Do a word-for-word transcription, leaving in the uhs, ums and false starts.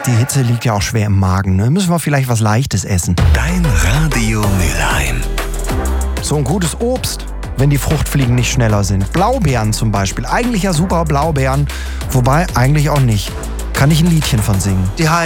die Hitze liegt ja auch schwer im Magen. Ne? Müssen wir vielleicht was Leichtes essen. Dein Radio Mülheim. So ein gutes Obst, wenn die Fruchtfliegen nicht schneller sind. Blaubeeren zum Beispiel. Eigentlich ja super Blaubeeren, wobei eigentlich auch nicht. Kann ich ein Liedchen von singen. Die